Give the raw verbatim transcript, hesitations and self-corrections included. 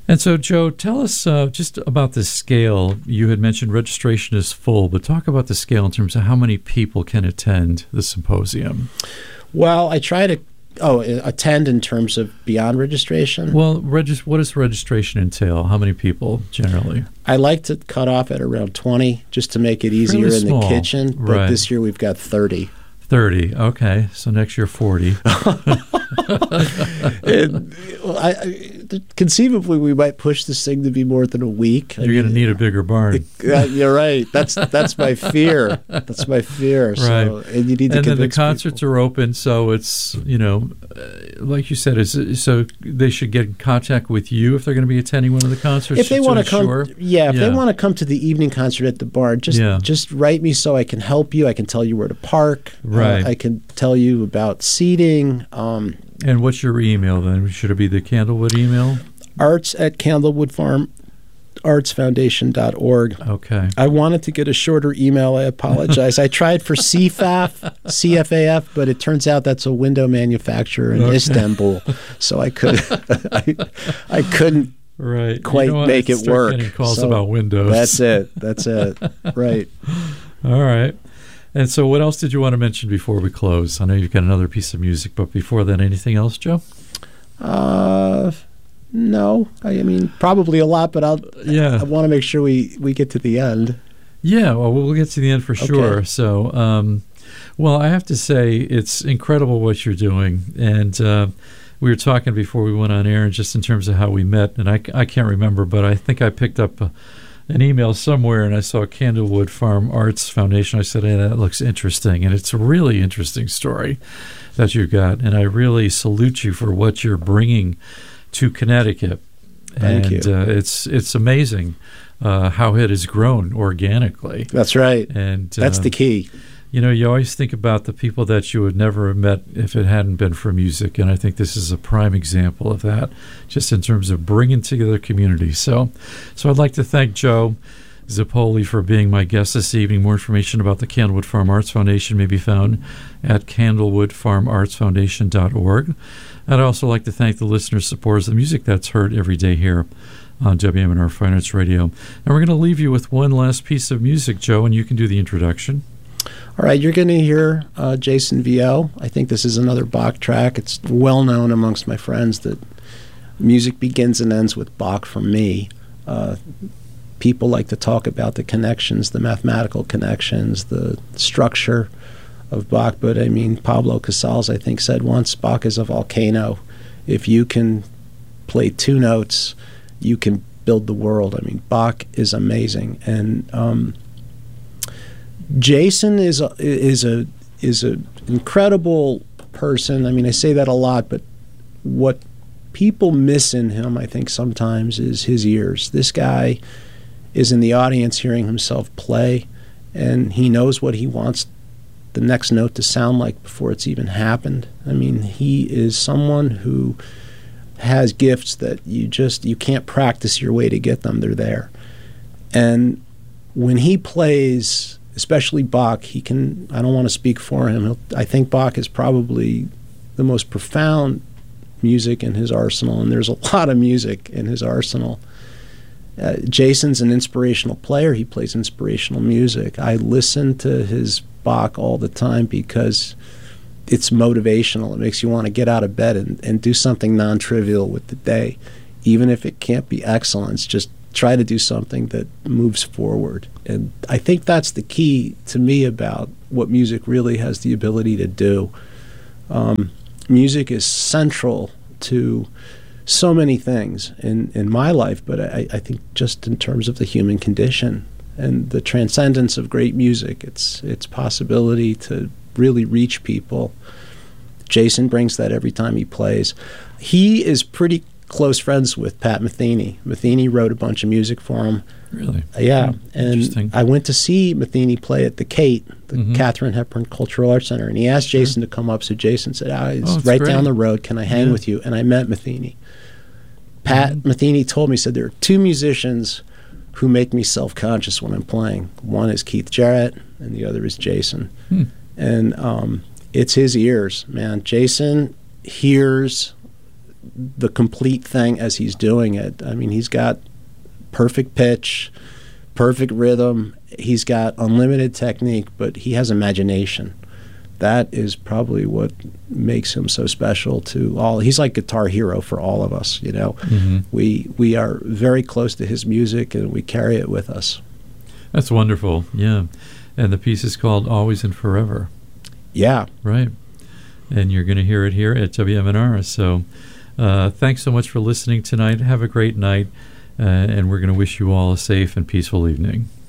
And so, Joe, tell us uh, just about the scale. You had mentioned registration is full, but talk about the scale in terms of how many people can attend the symposium. Well, I try to oh attend in terms of beyond registration. Well, regis- what does registration entail? How many people generally? I like to cut off at around twenty just to make it easier Fairly in small. the kitchen. But Right. this year we've got thirty. thirty. Okay, so next year forty. And, well, I, I, conceivably, we might push this thing to be more than a week. You're going to need a bigger barn. Uh, you're right. That's that's my fear. That's my fear. Right. So, and you need to and then the convince concerts people. are open, so it's, you know, uh, like you said, is so they should get in contact with you if they're going to be attending one of the concerts. If they to want to come, ensure? yeah, if Yeah. they want to come to the evening concert at the bar, just Yeah. just write me so I can help you. I can tell you where to park. Right. Uh, I can tell you about seating. Um, And what's your email then? Should it be the Candlewood email? arts at Candlewood Farm Arts Foundation dot org. Okay. I wanted to get a shorter email. I apologize. I tried for C F A F, C F A F, but it turns out that's a window manufacturer in Okay. Istanbul. So I could, I, I couldn't Right. quite You know what? make it Start work. Getting calls So about windows. That's it. That's it. Right. All right. And so what else did you want to mention before we close? I know you've got another piece of music, but before that, anything else, Joe? Uh, no. I, I mean, probably a lot, but I'll. Yeah. I want to make sure we, we get to the end. Yeah, well, we'll get to the end for Okay. sure. So, um, well, I have to say it's incredible what you're doing. And uh, we were talking before we went on air, and just in terms of how we met, and I, I can't remember, but I think I picked up a, an email somewhere, and I saw Candlewood Farm Arts Foundation. I said, hey, that looks interesting. And it's a really interesting story that you got. And I really salute you for what you're bringing to Connecticut. Thank and, you. Uh, it's, it's amazing. Uh, how it has grown organically. That's right. And That's uh, the key. You know, you always think about the people that you would never have met if it hadn't been for music, and I think this is a prime example of that, just in terms of bringing together communities. So, so I'd like to thank Joe Zappoli for being my guest this evening. More information about the Candlewood Farm Arts Foundation may be found at candlewood farm arts foundation dot org. I'd also like to thank the listeners, supporters of the music that's heard every day here on W M N R Fine Arts Radio. And we're going to leave you with one last piece of music, Joe, and you can do the introduction. All right, you're going to hear uh, Jason Vieau. I think this is another Bach track. It's well known amongst my friends that music begins and ends with Bach for me. Uh, people like to talk about the connections, the mathematical connections, the structure of Bach, but I mean, Pablo Casals, I think, said once, Bach is a volcano. If you can play two notes, you can build the world. I mean, Bach is amazing, and um, Jason is a, is a is an incredible person. I mean, I say that a lot, but what people miss in him, I think, sometimes is his ears. This guy is in the audience hearing himself play, and he knows what he wants the next note to sound like before it's even happened. I mean, he is someone who has gifts that you just you can't practice your way to get them. They're there. And when he plays, especially Bach, he can, I don't want to speak for him, He'll, I think Bach is probably the most profound music in his arsenal, and there's a lot of music in his arsenal. Uh, Jason's an inspirational player. He plays inspirational music. I listen to his Bach all the time because it's motivational. It makes you want to get out of bed and, and do something non-trivial with the day. Even if it can't be excellence, just try to do something that moves forward. And I think that's the key to me about what music really has the ability to do. Um, music is central to so many things in, in my life, but I, I think just in terms of the human condition and the transcendence of great music, its its possibility to really reach people. Jason brings that every time he plays. He is pretty close friends with Pat Metheny. Metheny wrote a bunch of music for him. Really? Uh, yeah. Hmm. And I went to see Metheny play at the Kate, the Mhm. Katharine Hepburn Cultural Arts Center, and he asked Jason to come up. So Jason said, ah, it's Oh, it's right great. down the road. Can I hang Yeah. with you? And I met Metheny. Pat Mhm. Metheny told me, said, there are two musicians who make me self-conscious when I'm playing. One is Keith Jarrett, and the other is Jason. Hmm. And um, it's his ears, man. Jason hears the complete thing as he's doing it. I mean, he's got perfect pitch, perfect rhythm. He's got unlimited technique, but he has imagination. That is probably what makes him so special to all. He's like Guitar Hero for all of us, you know. Mm-hmm. We we are very close to his music, and we carry it with us. That's wonderful, yeah. And the piece is called Always and Forever. Yeah. Right. And you're going to hear it here at W M N R. So uh, thanks so much for listening tonight. Have a great night, uh, and we're going to wish you all a safe and peaceful evening.